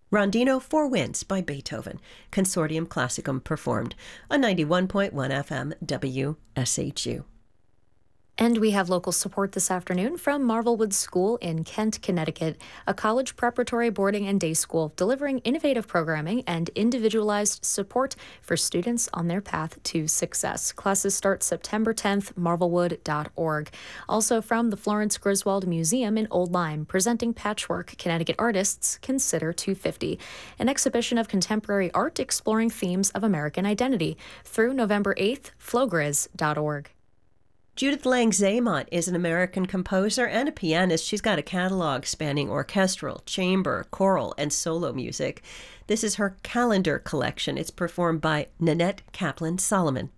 Rondino Four Winds by Beethoven, Consortium Classicum performed on 91.1 FM WSHU. And we have local support this afternoon from Marvelwood School in Kent, Connecticut, a college preparatory boarding and day school delivering innovative programming and individualized support for students on their path to success. Classes start September 10th, marvelwood.org. Also from the Florence Griswold Museum in Old Lyme, presenting Patchwork Connecticut Artists Consider 250, an exhibition of contemporary art exploring themes of American identity through November 8th, flowgriz.org. Judith Lang-Zaymont is an American composer and a pianist. She's got a catalog spanning orchestral, chamber, choral, and solo music. This is her Calendar collection. It's performed by Nanette Kaplan Solomon.